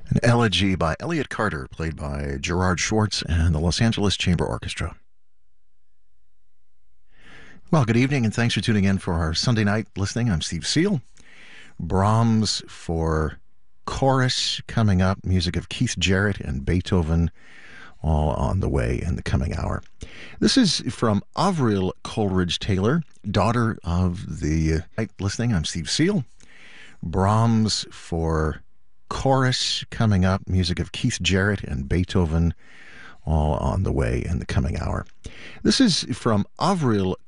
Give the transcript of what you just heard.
An elegy by Elliott Carter, played by Gerard Schwartz and the Los Angeles Chamber Orchestra. Well, good evening, and thanks for tuning in for our Sunday night listening. I'm Steve Seal. Brahms for chorus coming up, music of Keith Jarrett and Beethoven, all on the way in the coming hour. This is from Avril Coleridge Taylor, daughter of the night listening. I'm Steve Seal. Brahms for chorus coming up, music of Keith Jarrett and Beethoven, all on the way in the coming hour. This is from Avril